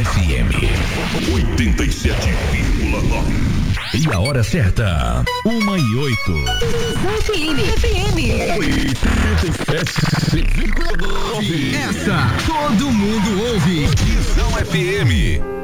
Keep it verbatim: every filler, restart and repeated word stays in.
F M oitenta e sete vírgula nove. E a hora certa, uma e oito. F M, F M oitenta e sete vírgula nove. Essa todo mundo ouve. Visão F M.